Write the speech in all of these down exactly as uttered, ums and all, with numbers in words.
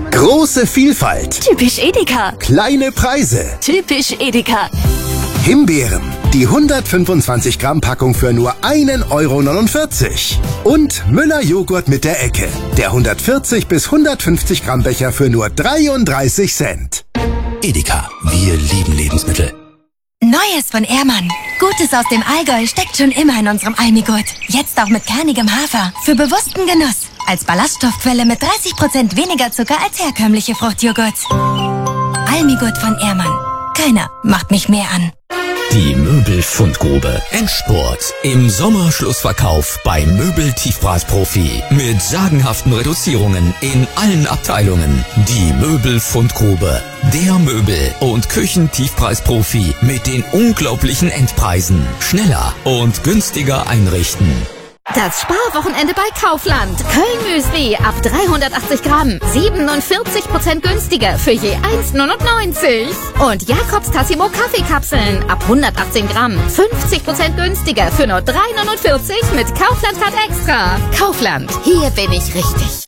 Große Vielfalt. Typisch Edeka. Kleine Preise. Typisch Edeka. Himbeeren. Die hundertfünfundzwanzig Gramm Packung für nur ein Euro neunundvierzig. Und Müller Joghurt mit der Ecke. Der hundertvierzig bis hundertfünfzig Gramm Becher für nur dreiunddreißig Cent. Edeka, wir lieben Lebensmittel. Neues von Ehrmann. Gutes aus dem Allgäu steckt schon immer in unserem Almigurt. Jetzt auch mit kernigem Hafer. Für bewussten Genuss. Als Ballaststoffquelle mit dreißig Prozent weniger Zucker als herkömmliche Fruchtjoghurts. Almigurt von Ehrmann. Keiner macht mich mehr an. Die Möbelfundgrube. Endspurt. Im Sommerschlussverkauf bei Möbel-Tiefpreisprofi. Mit sagenhaften Reduzierungen in allen Abteilungen. Die Möbelfundgrube. Der Möbel- und Küchentiefpreisprofi mit den unglaublichen Endpreisen. Schneller und günstiger einrichten. Das Sparwochenende bei Kaufland. Köln-Müsli ab dreihundertachtzig Gramm. siebenundvierzig Prozent günstiger für je eins neunundneunzig. Und Jakobs Tassimo Kaffeekapseln ab hundertachtzehn Gramm. fünfzig Prozent günstiger für nur drei neunundvierzig mit Kaufland-Card Extra. Kaufland. Hier bin ich richtig.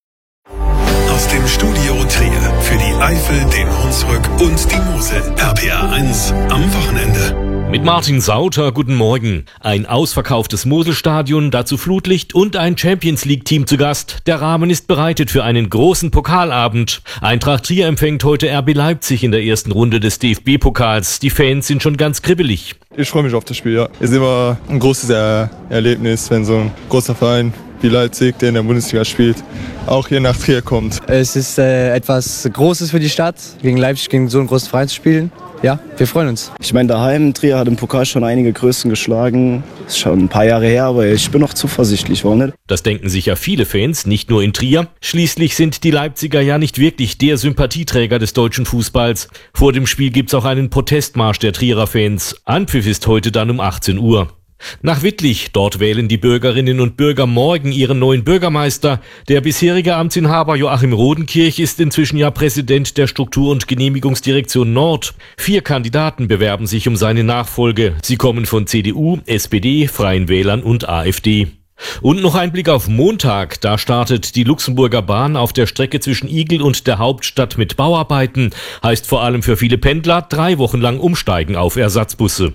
Aus dem Studio Trier für die Eifel, den Hunsrück und die Mosel. R P R eins am Wochenende. Mit Martin Sauter, guten Morgen. Ein ausverkauftes Moselstadion, dazu Flutlicht und ein Champions-League-Team zu Gast. Der Rahmen ist bereitet für einen großen Pokalabend. Eintracht Trier empfängt heute R B Leipzig in der ersten Runde des D F B-Pokals. Die Fans sind schon ganz kribbelig. Ich freue mich auf das Spiel, ja. Es ist immer ein großes er- Erlebnis, wenn so ein großer Verein wie Leipzig, der in der Bundesliga spielt, auch hier nach Trier kommt. Es ist äh, etwas Großes für die Stadt, gegen Leipzig, gegen so einen großen Verein zu spielen. Ja, wir freuen uns. Ich meine, daheim, Trier hat im Pokal schon einige Größen geschlagen. Ist schon ein paar Jahre her, aber ich bin noch zuversichtlich, warum nicht? Das denken sich ja viele Fans, nicht nur in Trier. Schließlich sind die Leipziger ja nicht wirklich der Sympathieträger des deutschen Fußballs. Vor dem Spiel gibt's auch einen Protestmarsch der Trierer Fans. Anpfiff ist heute dann um achtzehn Uhr. Nach Wittlich, dort wählen die Bürgerinnen und Bürger morgen ihren neuen Bürgermeister. Der bisherige Amtsinhaber Joachim Rodenkirch ist inzwischen ja Präsident der Struktur- und Genehmigungsdirektion Nord. Vier Kandidaten bewerben sich um seine Nachfolge. Sie kommen von C D U, S P D, Freien Wählern und A f D. Und noch ein Blick auf Montag. Da startet die Luxemburger Bahn auf der Strecke zwischen Igl und der Hauptstadt mit Bauarbeiten. Heißt vor allem für viele Pendler drei Wochen lang umsteigen auf Ersatzbusse.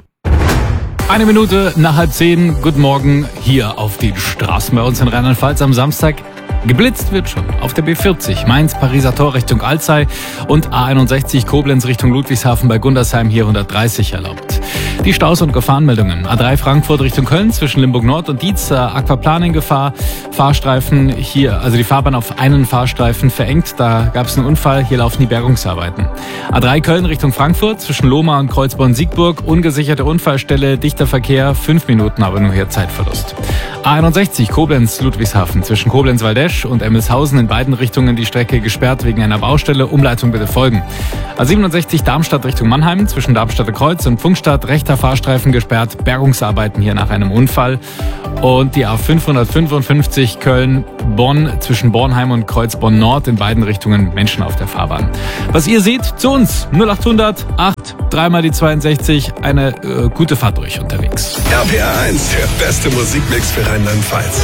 Eine Minute nach halb zehn. Guten Morgen hier auf den Straßen bei uns in Rheinland-Pfalz am Samstag. Geblitzt wird schon auf der B vierzig, Mainz-Pariser Tor Richtung Alzey und A einundsechzig Koblenz Richtung Ludwigshafen bei Gundersheim hier hundertdreißig erlaubt. Die Staus- und Gefahrenmeldungen. A drei Frankfurt Richtung Köln zwischen Limburg Nord und Dietz, äh, Aquaplaning in Gefahr. Fahrstreifen hier, also die Fahrbahn auf einen Fahrstreifen verengt. Da gab es einen Unfall, hier laufen die Bergungsarbeiten. A drei Köln Richtung Frankfurt zwischen Lohmar und Kreuzborn-Siegburg. Ungesicherte Unfallstelle, dichter Verkehr, fünf Minuten, aber nur hier Zeitverlust. A einundsechzig Koblenz Ludwigshafen zwischen Koblenz-Waldesch und Emmelshausen in beiden Richtungen die Strecke gesperrt wegen einer Baustelle. Umleitung bitte folgen. A siebenundsechzig Darmstadt Richtung Mannheim zwischen Darmstadter Kreuz und Funkstadt rechter Fahrstreifen gesperrt. Bergungsarbeiten hier nach einem Unfall. Und die A fünfhundertfünfundfünfzig Köln-Bonn zwischen Bornheim und Kreuzborn Nord in beiden Richtungen Menschen auf der Fahrbahn. Was ihr seht, zu uns null achthundert acht, dreimal die zweiundsechzig. Eine äh, gute Fahrt durch unterwegs. R P R eins, der beste Musikmix für Rheinland-Pfalz.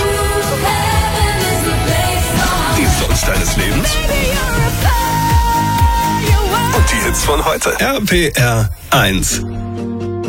Die Songs deines Lebens und die Hits von heute. R P R eins.